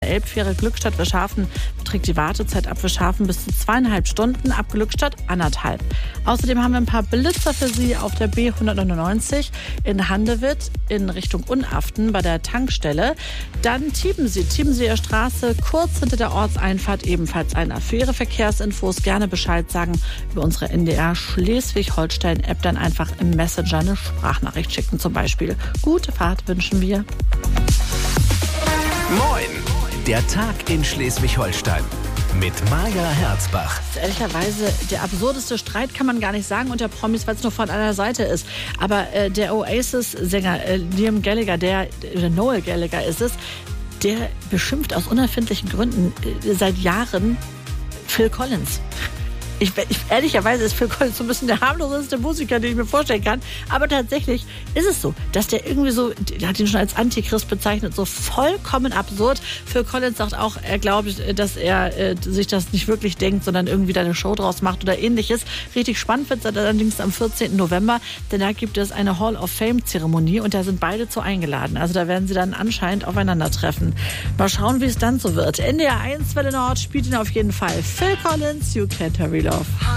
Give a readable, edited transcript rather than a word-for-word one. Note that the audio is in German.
Elbfähre Glückstadt-Verschafen beträgt die Wartezeit ab Verschafen bis zu 2,5 Stunden, ab Glückstadt 1,5. Außerdem haben wir ein paar Blitzer für Sie auf der B199 in Handewitt in Richtung Unaften bei der Tankstelle. Dann Tiebenseer Straße, kurz hinter der Ortseinfahrt ebenfalls einer. Für Ihre Verkehrsinfos gerne Bescheid sagen über unsere NDR Schleswig-Holstein-App, dann einfach im Messenger eine Sprachnachricht schicken zum Beispiel. Gute Fahrt wünschen wir. Moin, der Tag in Schleswig-Holstein mit Maja Herzbach. Das ist ehrlicherweise der absurdeste Streit, kann man gar nicht sagen unter Promis, weil es nur von einer Seite ist. Aber der Oasis-Sänger Liam Gallagher, Noel Gallagher ist es, der beschimpft aus unerfindlichen Gründen seit Jahren Phil Collins. Ehrlicherweise ist Phil Collins so ein bisschen der harmloseste Musiker, den ich mir vorstellen kann. Aber tatsächlich ist es so, dass der irgendwie so, der hat ihn schon als Antichrist bezeichnet, so vollkommen absurd. Phil Collins sagt auch, er glaubt, dass er sich das nicht wirklich denkt, sondern irgendwie da eine Show draus macht oder ähnliches. Richtig spannend wird es allerdings am 14. November, denn da gibt es eine Hall of Fame-Zeremonie und da sind beide zu eingeladen. Also da werden sie dann anscheinend aufeinandertreffen. Mal schauen, wie es dann so wird. NDR 1 Welle Nord spielt ihn auf jeden Fall. Phil Collins, You Can't Hurry Love.